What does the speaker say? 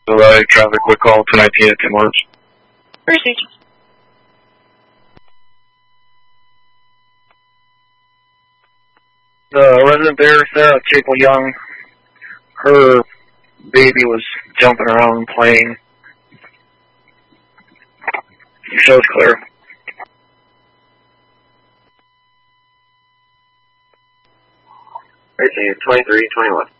traffic, quick call to 19 at Tim Hortons. Received. The resident there, Sarah Chapel Young, her baby was jumping around and playing. Show's clear. Received 2321.